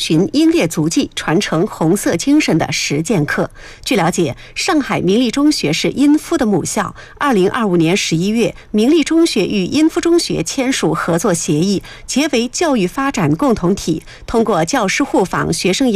寻英烈足迹、传承红色精神的实践课。据了解，上海明利中学是殷夫的母校。2025年11月，明利中学与殷夫中学签署合作协议，结为教育发展共同体。通过教师互访、学生